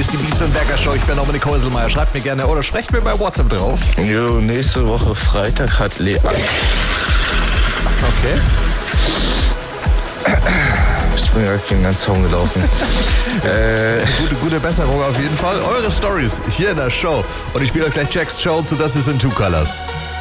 ist die Beats & Berger Show. Ich bin Dominik Häuselmeier. Schreibt mir gerne oder sprecht mir bei WhatsApp drauf. Jo, nächste Woche Freitag hat Lea. Okay. Ich bin gerade gegen den Zaun gelaufen. Gute Besserung auf jeden Fall. Eure Stories hier in der Show. Und ich spiele euch gleich Jax Jones und das ist in Two Colors.